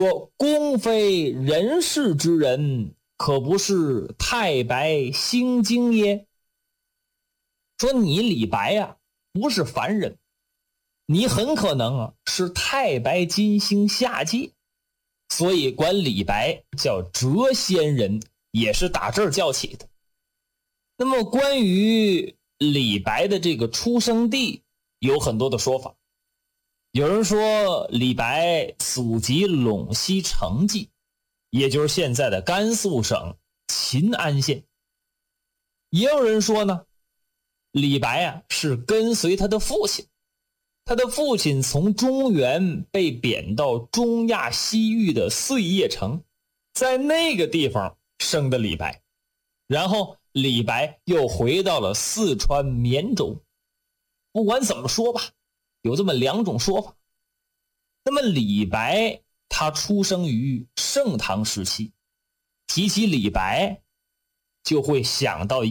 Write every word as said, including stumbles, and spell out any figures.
说公非人世之人，可不是太白星经耶？说你李白呀、啊，不是凡人，你很可能啊是太白金星下界，所以管李白叫谪仙人，也是打这儿叫起的。那么关于李白的这个出生地有很多的说法，有人说李白祖籍陇西成纪，也就是现在的甘肃省秦安县。也有人说呢，李白啊是跟随他的父亲，他的父亲从中原被贬到中亚西域的碎叶城，在那个地方生的李白，然后李白又回到了四川绵州。不管怎么说吧，有这么两种说法。那么李白他出生于盛唐时期，提起李白就会想到